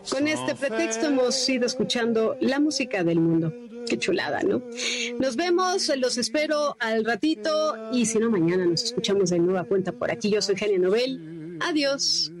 Con este pretexto hemos ido escuchando la música del mundo. Qué chulada, ¿no? Nos vemos, los espero al ratito y si no, mañana nos escuchamos de nueva cuenta por aquí. Yo soy Genia Nobel. Adiós.